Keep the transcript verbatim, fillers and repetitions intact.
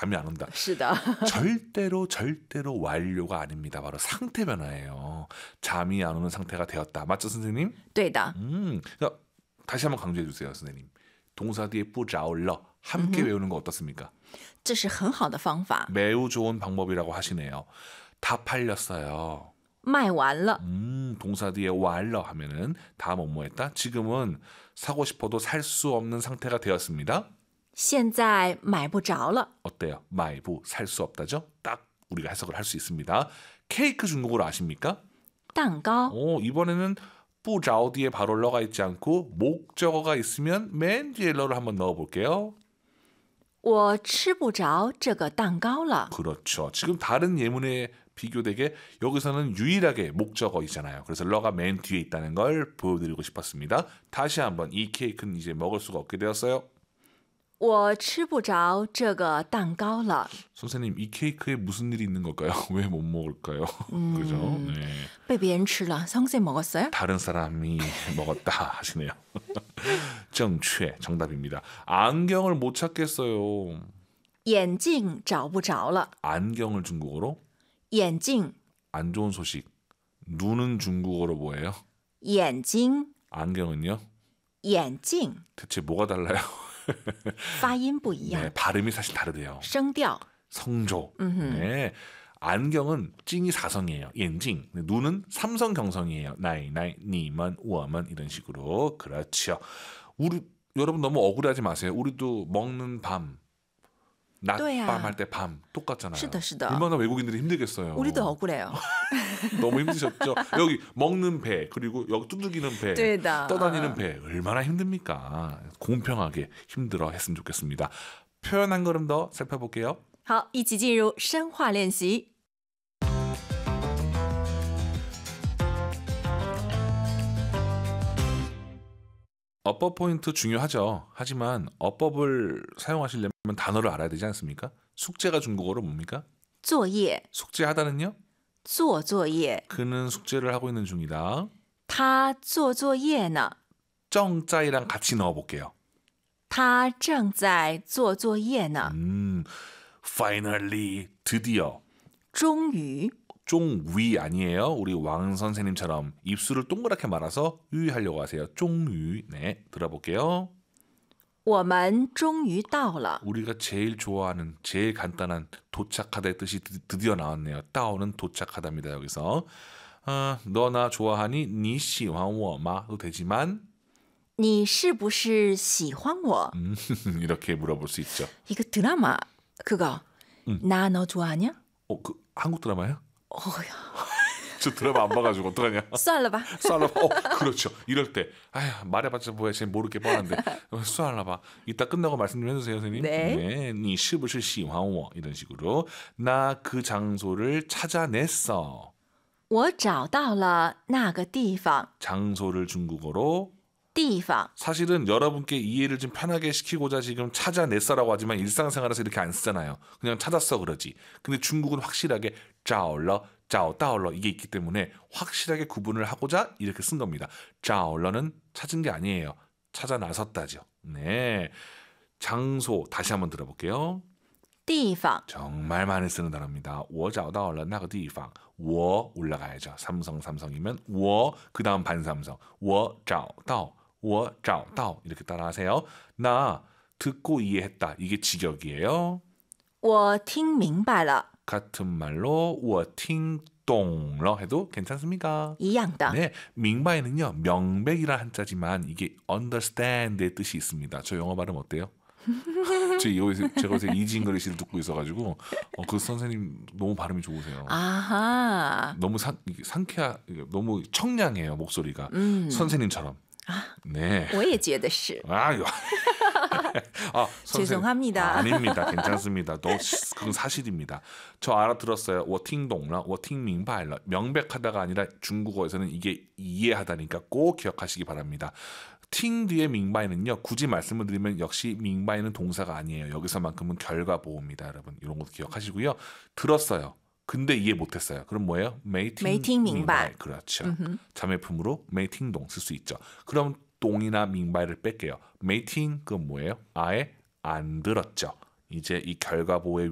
잠이 안 온다. 是的 절대로 절대로 완료가 아닙니다. 바로 상태 변화예요. 잠이 안 오는 상태가 되었다. 맞죠, 선생님? 对的 음, 그러니까 다시 한번 강조해 주세요, 선생님. 동사 뒤에 不着了 함께 외우는 거 어떻습니까? 这是很好的方法 매우 좋은 방법이라고 하시네요. 다 팔렸어요. 卖完了 음, 동사 뒤에 완러 하면은 다 뭐뭐했다. 지금은 사고 싶어도 살 수 없는 상태가 되었습니다. 现在买不着了 어때요? 마이부 살 수 없다죠? 딱 우리가 해석을 할 수 있습니다. 케이크 중국어로 아십니까? 蛋糕 오, 이번에는 뿌자오 뒤에 바로 러가 있지 않고 목적어가 있으면 맨 뒤에 러를 한번 넣어볼게요. 我吃不着这个蛋糕了 그렇죠. 지금 다른 예문에 비교되게 여기서는 유일하게 목적어이잖아요. 그래서 러가 맨 뒤에 있다는 걸 보여드리고 싶었습니다. 다시 한번 이 케이크는 이제 먹을 수가 없게 되었어요. 我吃不着这个蛋糕了 선생님, 이 케이크에 무슨 일이 있는 걸까요? 왜 못 먹을까요? 그죠? 네. 被别人吃了 선생 먹었어요? 다른 사람이 먹었다 하시네요. 正确 정답입니다. 안경을 못 찾겠어요. 眼镜找不着了 안경을 중국어로 眼镜 안 좋은 소식. 눈은 중국어로 뭐예요? 眼睛 안경은요? 眼镜 대체 뭐가 달라요? 发音不一样 네, 발음이 사실 다르대요. 声调 성조. 네. 안경은 찡이 사성이에요. 엔징. 눈은 삼성 경성이에요. 나이 나이 니먼 워먼 이런 식으로. 그렇죠. 우리 여러분 너무 억울해하지 마세요. 우리도 먹는 밤 낮밤 할 때 밤 똑같잖아요. 是的是的 얼마나 외국인들이 힘들겠어요. 우리도 억울해요 너무 힘드셨죠? 여기 먹는 배 그리고 여기 두들기는 배 对的 떠다니는 배 얼마나 힘듭니까? 공평하게 힘들어 했으면 좋겠습니다. 표현 한 걸음 더 살펴볼게요. 好一起进入深化练习 어법 포인트 중요하죠. 하지만 어법을 사용하시려면 단어를 알아야 되지 않습니까? 숙제가 중국어로 뭡니까? 作业 숙제하다는요? 做作业 그는 숙제를 하고 있는 중이다. 他做作业呢 정짜이랑 같이 넣어볼게요. 他正在做作业呢 음, finally 드디어 终于 쫑위 아니에요. 우리 왕 선생님처럼 입술을 동그랗게 말아서 유의하려고 하세요. 쫑위. 네, 들어볼게요. 我们终于到了 우리가 제일 좋아하는 제일 간단한 도착하다의 뜻이 드, 드디어 나왔네요. 따오는 도착하다입니다. 여기서 어, 너나 좋아하니 니 시환我吗도 되지만 你是不是喜欢我 음, 이렇게 물어볼 수 있죠. 이거 드라마 그거 나 너 좋아하냐? 어, 그 한국 드라마요? 어야 저 드라마 안 봐가지고 어떡하냐? 算了吧 쏴라봐. 어, 그렇죠. 이럴 때, 아휴, 말해봤자 뭐야, 쟤 모르게 뻔한데, 어, 쏴라봐. 이따 끝나고 말씀 좀 해주세요, 선생님. 네. 네, 你是不是喜欢我 이런 식으로 나 그 장소를 찾아냈어. 我找到了那个地方 장소를 중국어로 地方 사실은 여러분께 이해를 좀 편하게 시키고자 지금 찾아냈어라고 하지만 일상생활에서 이렇게 안 쓰잖아요. 그냥 찾았어 그러지. 근데 중국은 확실하게 找了 找到了 이게 있기 때문에 확실하게 구분을 하고자 이렇게 쓴 겁니다. 找了는 찾은 게 아니에요. 찾아 나섰다죠. 네. 장소 다시 한번 들어볼게요. 地方 정말 많이 쓰는 단어입니다. 我找到了那个地方. 我 올라가야죠. 삼성 삼성이면 我 그다음 반삼성. 我找到我找到 이렇게 따라하세요. 나 듣고 이해했다. 이게 직역이에요. 我听明白了 같은 말로 我听懂了 해도 괜찮습니까? 一样的 네, 명백는요 명백이란 한자지만 이게 understand의 뜻이 있습니다. 저 영어 발음 어때요? 제 여기서 제가 요새 이지잉글리시를 듣고 있어가지고 어, 그 선생님 너무 발음이 좋으세요. 아하 너무 상 상쾌하 너무 청량해요 목소리가 음. 선생님처럼. 네. 我也觉得是 아유. 아, 선생- 죄송합니다. 아, 아닙니다. 괜찮습니다. 너 그건 사실입니다. 저 알아들었어요. 我听懂了,我听明白了. 명백하다가 아니라 중국어에서는 이게 이해하다니까 꼭 기억하시기 바랍니다. 팅 뒤에 밍바이는요. 굳이 말씀을 드리면 역시 밍바이는 동사가 아니에요. 여기서만큼은 결과 보호입니다. 여러분. 이런 것도 기억하시고요. 들었어요. 근데 이해 못했어요. 그럼 뭐예요? 메이팅 没听明白 그렇죠. 자매품으로 메이팅동 쓸 수 있죠. 그럼 동이나 밍바이를 뺄게요. 메이팅 그건 뭐예요? 아예 안 들었죠. 이제 이 결과 보호의